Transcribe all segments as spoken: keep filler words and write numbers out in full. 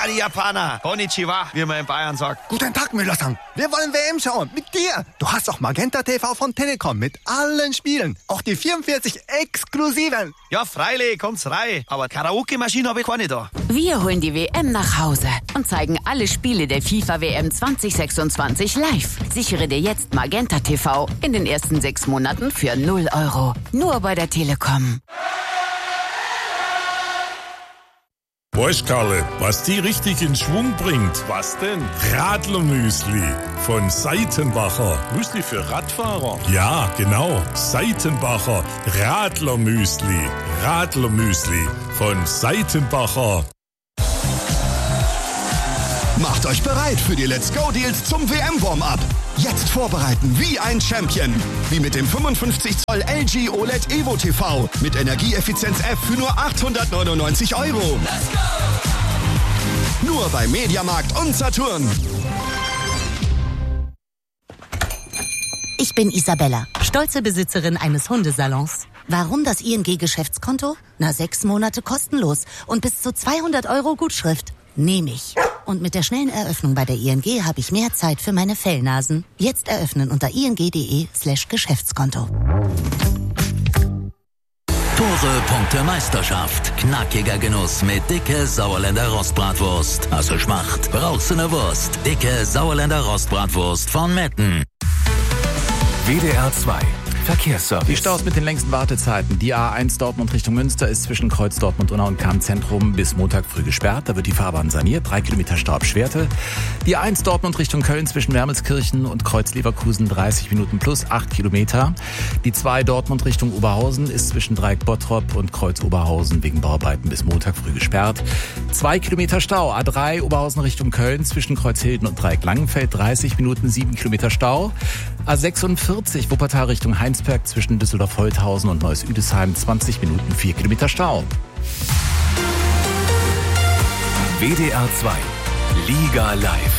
die Japaner. Konnichiwa, wie man in Bayern sagt. Guten Tag, Müller-san. Wir wollen W M schauen. Mit dir. Du hast auch Magenta T V von Telekom mit allen Spielen. Auch die vierundvierzig exklusiven. Ja, freilich, kommt's rein. Aber Karaoke-Maschine habe ich keine da. Wir holen die W M nach Hause und zeigen alle Spiele der FIFA W M zwanzig sechsundzwanzig live. Sichere dir jetzt Magenta T V in den ersten sechs Monaten für null Euro. Nur bei der Telekom. Weißt, Karle, was die richtig in Schwung bringt? Was denn? Radlermüsli von Seitenbacher. Müsli für Radfahrer? Ja, genau. Seitenbacher Radlermüsli. Radlermüsli von Seitenbacher. Macht euch bereit für die Let's Go Deals zum W M-Warm-Up. Jetzt vorbereiten wie ein Champion. Wie mit dem fünfundfünfzig Zoll L G O L E D Evo T V mit Energieeffizienz F für nur achthundertneunundneunzig Euro. Let's go! Nur bei Mediamarkt und Saturn. Ich bin Isabella, stolze Besitzerin eines Hundesalons. Warum das I N G-Geschäftskonto? Na, sechs Monate kostenlos und bis zu zweihundert Euro Gutschrift. Nehme ich. Und mit der schnellen Eröffnung bei der I N G habe ich mehr Zeit für meine Fellnasen. Jetzt eröffnen unter ing.de slash Geschäftskonto. Tore, Punkte, Meisterschaft. Knackiger Genuss mit dicke Sauerländer Rostbratwurst. Also Schmacht, brauchsene Wurst. Dicke Sauerländer Rostbratwurst von Metten. W D R zwei Verkehrsservice. Die Staus mit den längsten Wartezeiten. Die A eins Dortmund Richtung Münster ist zwischen Kreuz Dortmund-Unna und Kamm-Zentrum bis Montag früh gesperrt. Da wird die Fahrbahn saniert. Drei Kilometer Stau ab Schwerte. Die A eins Dortmund Richtung Köln zwischen Wermelskirchen und Kreuz Leverkusen dreißig Minuten plus acht Kilometer. Die zwei Dortmund Richtung Oberhausen ist zwischen Dreieck Bottrop und Kreuz Oberhausen wegen Bauarbeiten bis Montag früh gesperrt. Zwei Kilometer Stau. A drei Oberhausen Richtung Köln zwischen Kreuzhilden und Dreieck Langenfeld dreißig Minuten, sieben Kilometer Stau. A sechsundvierzig Wuppertal Richtung Heinsberg zwischen Düsseldorf-Holthausen und Neuss-Üdesheim zwanzig Minuten, vier Kilometer Stau. W D R zwei Liga live.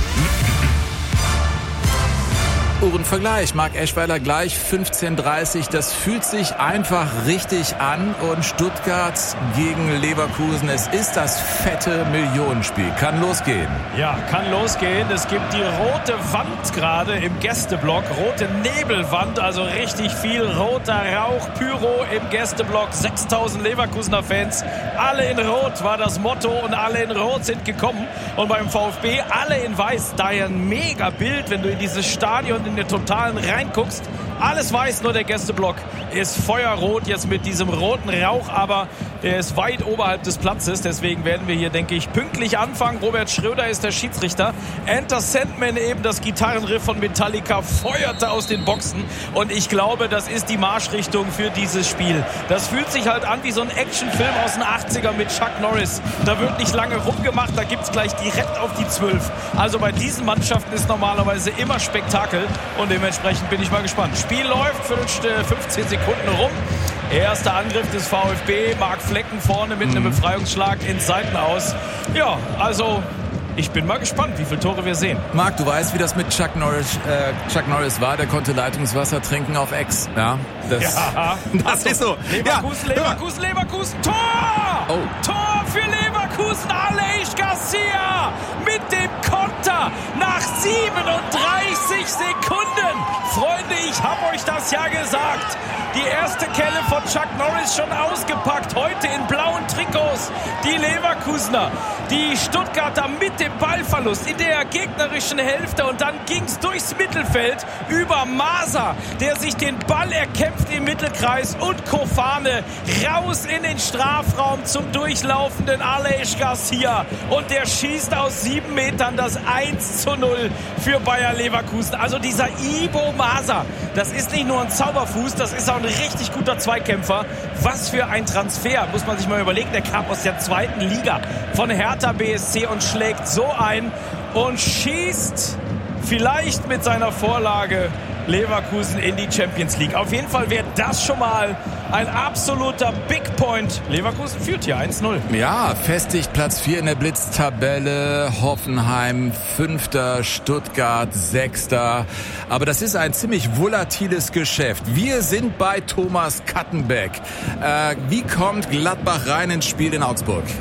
Uhrenvergleich. Marc Eschweiler gleich fünfzehn Uhr dreißig. Das fühlt sich einfach richtig an. Und Stuttgart gegen Leverkusen. Es ist das fette Millionenspiel. Kann losgehen. Ja, kann losgehen. Es gibt die rote Wand gerade im Gästeblock. Rote Nebelwand, also richtig viel roter Rauch. Pyro im Gästeblock. sechstausend Leverkusener Fans. Alle in Rot war das Motto und alle in Rot sind gekommen. Und beim VfB alle in Weiß. Daher ein mega Bild, wenn du in dieses Stadion in den Totalen reinguckst. Alles weiß, nur der Gästeblock ist feuerrot jetzt mit diesem roten Rauch, aber der ist weit oberhalb des Platzes. Deswegen werden wir hier, denke ich, pünktlich anfangen. Robert Schröder ist der Schiedsrichter. Enter Sandman, eben das Gitarrenriff von Metallica, feuerte aus den Boxen. Und ich glaube, das ist die Marschrichtung für dieses Spiel. Das fühlt sich halt an wie so ein Actionfilm aus den achtziger mit Chuck Norris. Da wird nicht lange rumgemacht, da gibt es gleich direkt auf die zwölf. Also bei diesen Mannschaften ist normalerweise immer Spektakel. Und dementsprechend bin ich mal gespannt. Spiel läuft, fünfzehn Sekunden rum. Erster Angriff des VfB. Marc Flecken vorne mit einem Befreiungsschlag ins Seitenaus. Ja, also ich bin mal gespannt, wie viele Tore wir sehen. Marc, du weißt, wie das mit Chuck Norris, äh, Chuck Norris war. Der konnte Leitungswasser trinken auf Ex. Ja, das, ja. das also, ist so. Leverkusen, ja. Leverkusen, Leverkusen. Tor! Oh. Tor für Leverkusen. Aleix Garcia mit dem Konter nach siebenunddreißig Sekunden. Freunde, ich hab euch das ja gesagt. Die erste Kelle von Chuck Norris schon ausgepackt. Heute in blauen Trikots. Die Leverkusener, die Stuttgarter mit dem Ballverlust in der gegnerischen Hälfte. Und dann ging's durchs Mittelfeld über Maser, der sich den Ball erkämpft im Mittelkreis. Und Kofane raus in den Strafraum zum durchlaufenden Aleix Garcia. Und der schießt aus sieben Metern das eins zu null für Bayer Leverkusen. Also dieser Ibo Maser, das ist nicht nur ein Zauberfuß, das ist auch ein richtig guter Zweikämpfer. Was für ein Transfer, muss man sich mal überlegen. Der kam aus der zweiten Liga von Hertha B S C und schlägt so ein und schießt vielleicht mit seiner Vorlage Leverkusen in die Champions League. Auf jeden Fall wäre das schon mal ein absoluter Big Point. Leverkusen führt hier eins null. Ja, festigt Platz vier in der Blitztabelle. Hoffenheim Fünfter, Stuttgart Sechster. Aber das ist ein ziemlich volatiles Geschäft. Wir sind bei Thomas Kattenbeck. Äh, wie kommt Gladbach rein ins Spiel in Augsburg?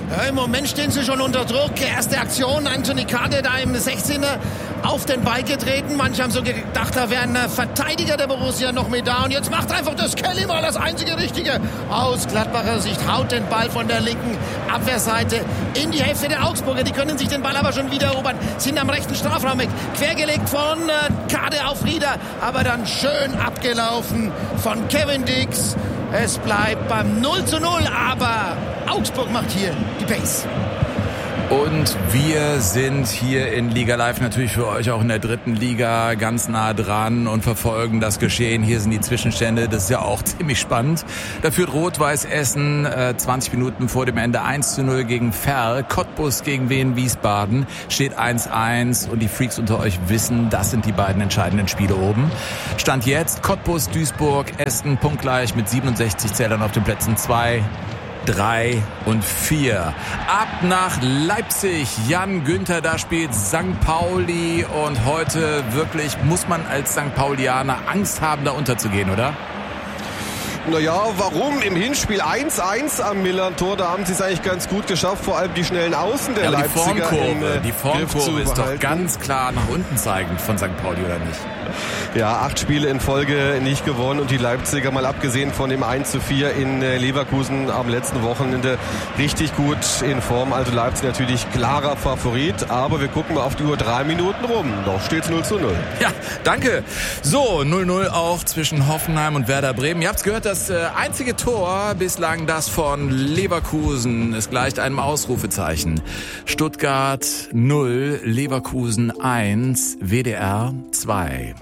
Ja, im Moment stehen sie schon unter Druck. Erste Aktion, Anthony Kade da im sechzehner auf den Ball getreten. Manche haben so gedacht, da wären Verteidiger der Borussia noch mit da. Und jetzt macht einfach das Kelly mal das einzige Richtige. Aus Gladbacher Sicht haut den Ball von der linken Abwehrseite in die Hälfte der Augsburger. Die können sich den Ball aber schon wieder erobern. Sind am rechten Strafraum weg. Quergelegt von äh, Kade auf Rieder. Aber dann schön abgelaufen von Kevin Dix. Es bleibt beim null zu null. Aber Augsburg macht hier die Pace. Und wir sind hier in Liga Live natürlich für euch auch in der dritten Liga ganz nah dran und verfolgen das Geschehen. Hier sind die Zwischenstände, das ist ja auch ziemlich spannend. Da führt Rot-Weiß Essen äh, zwanzig Minuten vor dem Ende eins zu null gegen Verl. Cottbus gegen Wien Wiesbaden steht eins eins und die Freaks unter euch wissen, das sind die beiden entscheidenden Spiele oben. Stand jetzt Cottbus, Duisburg, Essen punktgleich mit siebenundsechzig Zählern auf den Plätzen zwei. drei und vier. Ab nach Leipzig. Jan Günther, da spielt Sankt Pauli und heute wirklich muss man als Sankt Paulianer Angst haben, da unterzugehen, oder? Naja, warum? Im Hinspiel eins eins am Millern-Tor, da haben sie es eigentlich ganz gut geschafft, vor allem die schnellen Außen der ja, Leipziger. Die Formkurve, im, äh, die Formkurve ist doch ganz klar nach unten zeigend von Sankt Pauli, oder nicht? Ja, acht Spiele in Folge nicht gewonnen und die Leipziger, mal abgesehen von dem eins zu vier in Leverkusen am letzten Wochenende, richtig gut in Form. Also Leipzig natürlich klarer Favorit, aber wir gucken mal auf die Uhr, drei Minuten rum. Noch steht's null zu null. Ja, danke. So, null null auch zwischen Hoffenheim und Werder Bremen. Ihr habt's gehört, das äh, einzige Tor bislang das von Leverkusen. Es gleicht einem Ausrufezeichen. Stuttgart null, Leverkusen eins, W D R zwei.